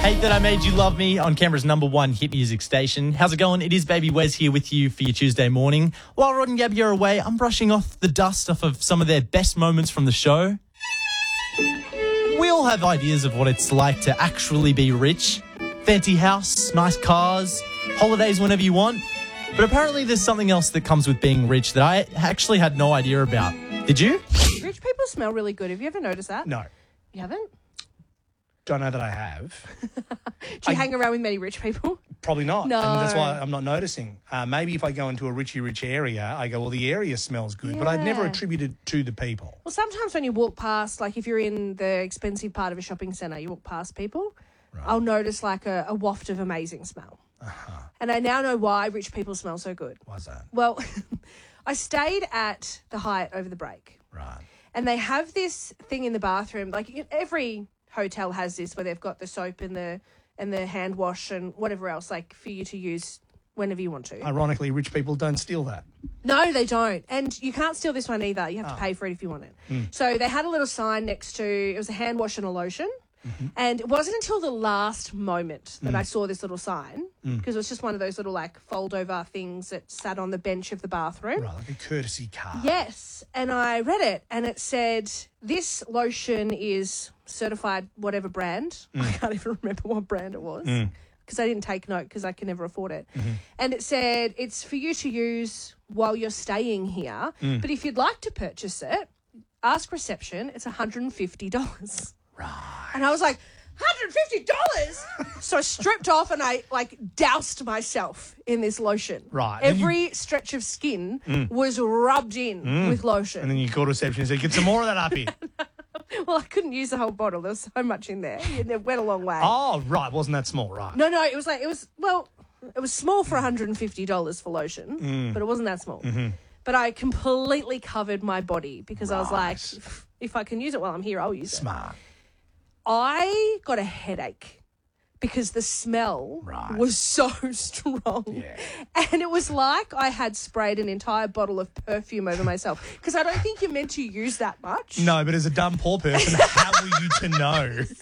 Hate That I Made You Love Me on Canberra's #1 hit music station. How's it going? It is Baby Wes here with you for your Tuesday morning. While Rod and Gabby are away, I'm brushing off the dust off of some of their best moments from the show. We all have ideas of what it's like to actually be rich. Fancy house, nice cars, holidays whenever you want. But apparently there's something else that comes with being rich that I actually had no idea about. Did you? Rich people smell really good. Have you ever noticed that? No, You haven't? don't know that I have. Do you hang around with many rich people? Probably not. No. And that's why I'm not noticing. Maybe if I go into a rich area, I go, well, the area smells good. But I'd never Yeah. attributed to the people. Well, sometimes when you walk past, like if you're in the expensive part of a shopping centre, you walk past people, I'll notice like a waft of amazing smell. And I now know why rich people smell so good. Why's that? Well, I stayed at the Hyatt over the break. Right. And they have this thing in the bathroom, like every hotel has this where they've got the soap and the hand wash and whatever else, like for you to use whenever you want to. Ironically, rich people don't steal that. No, they don't. And you can't steal this one either. You have to pay for it if you want it. So they had a little sign next to, it was a hand wash and a lotion. And it wasn't until the last moment that I saw this little sign, because it was just one of those little like fold over things that sat on the bench of the bathroom. Right, like a courtesy card. Yes. And I read it and it said, this lotion is certified whatever brand. I can't even remember what brand it was because I didn't take note because I can never afford it. And it said, it's for you to use while you're staying here. But if you'd like to purchase it, ask reception. It's $150. Right. And I was like, $150? So I stripped off and I like doused myself in this lotion. Right. And Every stretch of skin was rubbed in with lotion. And then you call reception and say, get some more of that up here. Well, I couldn't use the whole bottle. There was so much in there. It went a long way. Oh, right. Wasn't that small? Right. No, it was small for $150 for lotion, but it wasn't that small. But I completely covered my body because I was like, if I can use it while I'm here, I'll use it. Smart. I got a headache because the smell was so strong. Yeah. And it was like I had sprayed an entire bottle of perfume over myself because I don't think you're meant to use that much. No, but as a dumb poor person, how were you to know?